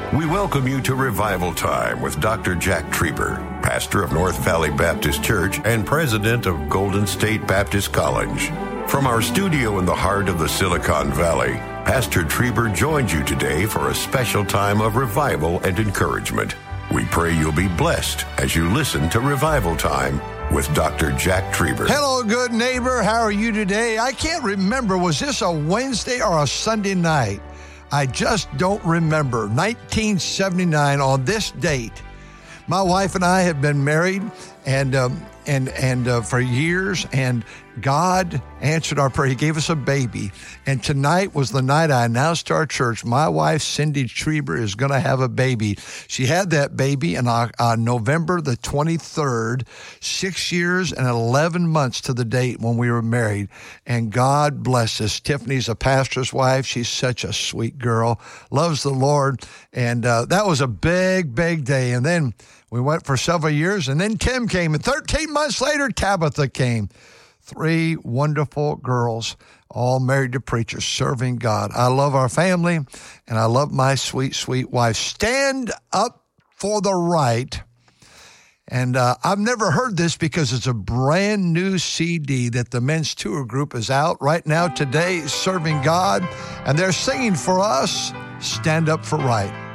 We welcome you to Revival Time with Dr. Jack Trieber, pastor of North Valley Baptist Church and president of Golden State Baptist College. From our studio in the heart of the Silicon Valley, Pastor Trieber joins you today for a special time of revival and encouragement. We pray you'll be blessed as you listen to Revival Time with Dr. Jack Trieber. Hello, good neighbor. How are you today? I can't remember. Was this a Wednesday or a Sunday night? I just don't remember. 1979, on this date, my wife and I had been married and for years, and God answered our prayer. He gave us a baby. And tonight was the night I announced to our church, my wife, Cindy Trieber, is going to have a baby. She had that baby on November the 23rd, 6 years and 11 months to the date when we were married. And God bless us. Tiffany's a pastor's wife. She's such a sweet girl, loves the Lord. And that was a big, big day. And then we went for several years, and then Tim came, and 13 months later, Tabitha came. 3 wonderful girls, all married to preachers, serving God. I love our family, and I love my sweet, sweet wife. Stand up for the right. And I've never heard this because it's a brand new CD that the Men's Tour Group is out right now today, serving God, and they're singing for us, Stand Up for Right.